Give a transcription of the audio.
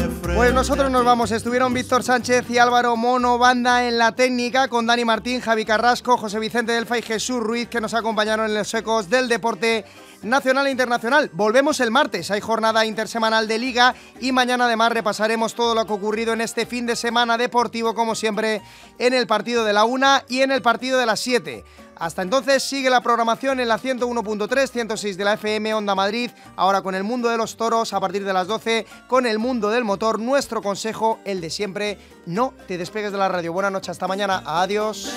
Pues nosotros nos vamos. Estuvieron Víctor Sánchez y Álvaro Mono Banda en la técnica, con Dani Martín, Javi Carrasco, José Vicente Delfa y Jesús Ruiz, que nos acompañaron en los ecos del deporte nacional e internacional. Volvemos el martes, hay jornada intersemanal de Liga y mañana además repasaremos todo lo que ha ocurrido en este fin de semana deportivo, como siempre, en el partido de la 1 y en el partido de las 7. Hasta entonces sigue la programación en la 101.3, 106 de la FM Onda Madrid, ahora con el mundo de los toros, a partir de las 12 con el mundo del motor. Nuestro consejo, el de siempre, no te despegues de la radio. Buenas noches, hasta mañana, adiós.